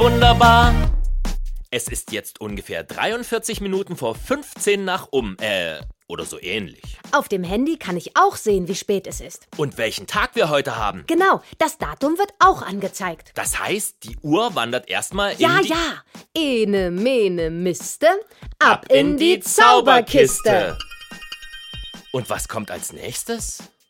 Wunderbar. Es ist jetzt ungefähr 43 Minuten vor 15 nach oder so ähnlich. Auf dem Handy kann ich auch sehen, wie spät es ist. Und welchen Tag wir heute haben. Genau, das Datum wird auch angezeigt. Das heißt, die Uhr wandert erstmal Ja. Ene, mene, miste, ab in die Zauberkiste. Und was kommt als nächstes?